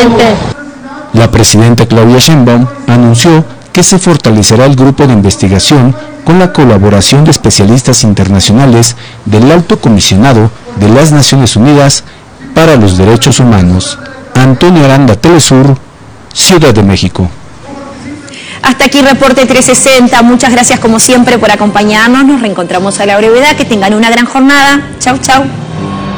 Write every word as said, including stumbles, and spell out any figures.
presidente. La presidenta Claudia Sheinbaum anunció que se fortalecerá el grupo de investigación con la colaboración de especialistas internacionales del Alto Comisionado de las Naciones Unidas para los Derechos Humanos. Antonio Aranda, Telesur, Ciudad de México. Hasta aquí Reporte trescientos sesenta. Muchas gracias como siempre por acompañarnos. Nos reencontramos a la brevedad. Que tengan una gran jornada. Chau, chau.